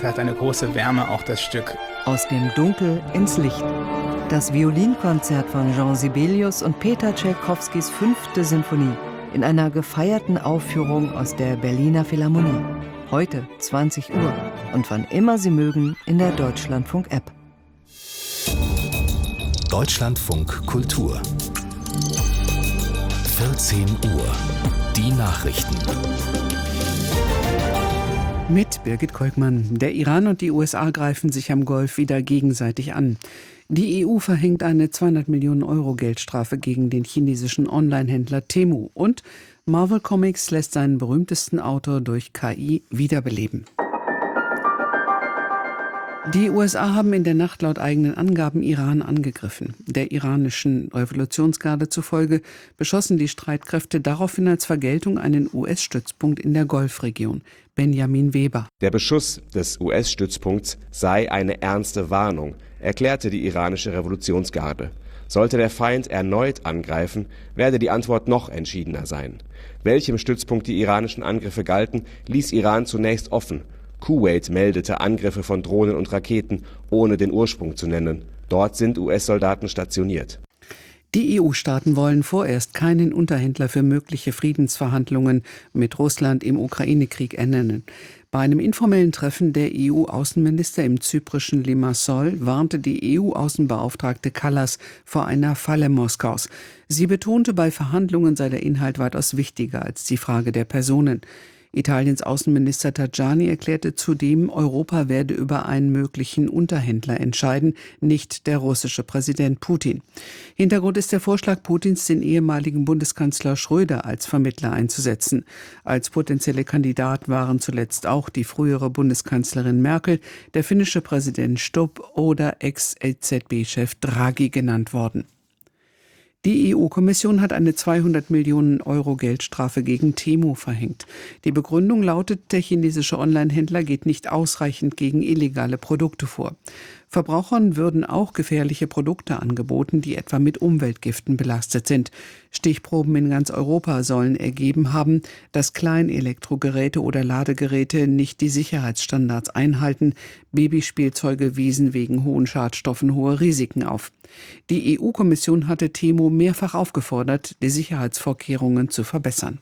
Hat eine große Wärme, auch das Stück. Aus dem Dunkel ins Licht. Das Violinkonzert von Jean Sibelius und Peter Tschaikowskis 5. Sinfonie in einer gefeierten Aufführung aus der Berliner Philharmonie. Heute 20 Uhr und wann immer Sie mögen in der Deutschlandfunk-App. Deutschlandfunk Kultur 14 Uhr. Die Nachrichten. Mit Birgit Kolkmann. Der Iran und die USA greifen sich am Golf wieder gegenseitig an. Die EU verhängt eine 200 Millionen Euro Geldstrafe gegen den chinesischen Online-Händler Temu. Und Marvel Comics lässt seinen berühmtesten Autor durch KI wiederbeleben. Die USA haben in der Nacht laut eigenen Angaben Iran angegriffen. Der iranischen Revolutionsgarde zufolge beschossen die Streitkräfte daraufhin als Vergeltung einen US-Stützpunkt in der Golfregion. Benjamin Weber. Der Beschuss des US-Stützpunkts sei eine ernste Warnung, erklärte die iranische Revolutionsgarde. Sollte der Feind erneut angreifen, werde die Antwort noch entschiedener sein. Welchem Stützpunkt die iranischen Angriffe galten, ließ Iran zunächst offen. Kuwait meldete Angriffe von Drohnen und Raketen, ohne den Ursprung zu nennen. Dort sind US-Soldaten stationiert. Die EU-Staaten wollen vorerst keinen Unterhändler für mögliche Friedensverhandlungen mit Russland im Ukraine-Krieg ernennen. Bei einem informellen Treffen der EU-Außenminister im zyprischen Limassol warnte die EU-Außenbeauftragte Kallas vor einer Falle Moskaus. Sie betonte, bei Verhandlungen sei der Inhalt weitaus wichtiger als die Frage der Personen. Italiens Außenminister Tajani erklärte zudem, Europa werde über einen möglichen Unterhändler entscheiden, nicht der russische Präsident Putin. Hintergrund ist der Vorschlag Putins, den ehemaligen Bundeskanzler Schröder als Vermittler einzusetzen. Als potenzielle Kandidat waren zuletzt auch die frühere Bundeskanzlerin Merkel, der finnische Präsident Stubb oder Ex-EZB-Chef Draghi genannt worden. Die EU-Kommission hat eine 200 Millionen Euro Geldstrafe gegen Temu verhängt. Die Begründung lautet, der chinesische Online-Händler geht nicht ausreichend gegen illegale Produkte vor. Verbrauchern würden auch gefährliche Produkte angeboten, die etwa mit Umweltgiften belastet sind. Stichproben in ganz Europa sollen ergeben haben, dass Kleinelektrogeräte oder Ladegeräte nicht die Sicherheitsstandards einhalten. Babyspielzeuge wiesen wegen hohen Schadstoffen hohe Risiken auf. Die EU-Kommission hatte Temu mehrfach aufgefordert, die Sicherheitsvorkehrungen zu verbessern.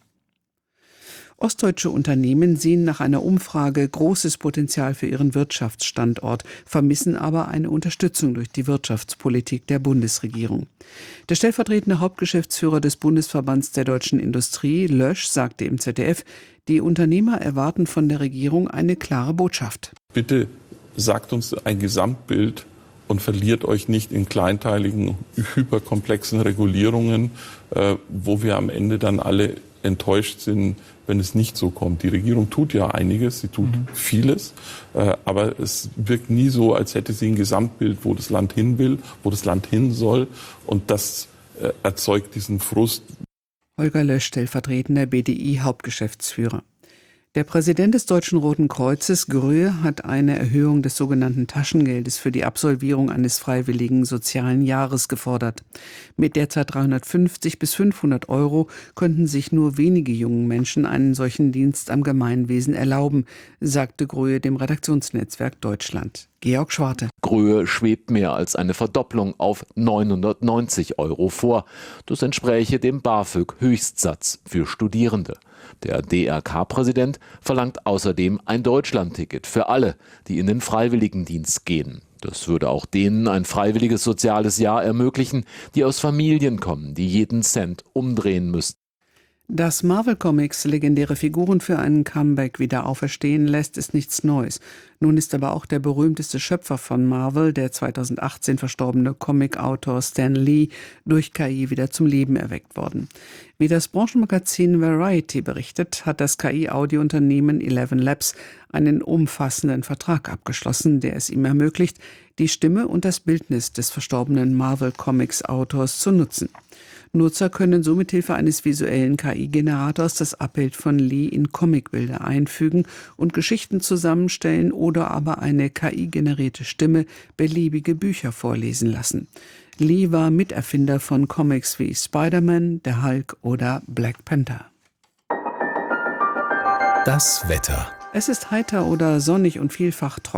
Ostdeutsche Unternehmen sehen nach einer Umfrage großes Potenzial für ihren Wirtschaftsstandort, vermissen aber eine Unterstützung durch die Wirtschaftspolitik der Bundesregierung. Der stellvertretende Hauptgeschäftsführer des Bundesverbands der deutschen Industrie, Lösch, sagte im ZDF, die Unternehmer erwarten von der Regierung eine klare Botschaft. Bitte sagt uns ein Gesamtbild und verliert euch nicht in kleinteiligen, hyperkomplexen Regulierungen, wo wir am Ende dann alle enttäuscht sind, wenn es nicht so kommt. Die Regierung tut ja einiges, sie tut vieles, aber es wirkt nie so, als hätte sie ein Gesamtbild, wo das Land hin will, wo das Land hin soll, und das erzeugt diesen Frust. Holger Lösch, stellvertretender BDI-Hauptgeschäftsführer. Der Präsident des Deutschen Roten Kreuzes, Gröhe, hat eine Erhöhung des sogenannten Taschengeldes für die Absolvierung eines freiwilligen sozialen Jahres gefordert. Mit derzeit 350 bis 500 Euro könnten sich nur wenige jungen Menschen einen solchen Dienst am Gemeinwesen erlauben, sagte Gröhe dem Redaktionsnetzwerk Deutschland. Georg Schwarte. Gröhe schwebt mehr als eine Verdopplung auf 990 Euro vor. Das entspräche dem BAföG-Höchstsatz für Studierende. Der DRK-Präsident verlangt außerdem ein Deutschlandticket für alle, die in den Freiwilligendienst gehen. Das würde auch denen ein freiwilliges soziales Jahr ermöglichen, die aus Familien kommen, die jeden Cent umdrehen müssten. Dass Marvel Comics legendäre Figuren für einen Comeback wieder auferstehen lässt, ist nichts Neues. Nun ist aber auch der berühmteste Schöpfer von Marvel, der 2018 verstorbene Comicautor Stan Lee, durch KI wieder zum Leben erweckt worden. Wie das Branchenmagazin Variety berichtet, hat das KI-Audiounternehmen 11 Labs einen umfassenden Vertrag abgeschlossen, der es ihm ermöglicht, die Stimme und das Bildnis des verstorbenen Marvel Comics Autors zu nutzen. Nutzer können so mit Hilfe eines visuellen KI-Generators das Abbild von Lee in Comicbilder einfügen und Geschichten zusammenstellen oder aber eine KI-generierte Stimme beliebige Bücher vorlesen lassen. Lee war Miterfinder von Comics wie Spider-Man, der Hulk oder Black Panther. Das Wetter. Es ist heiter oder sonnig und vielfach trocken.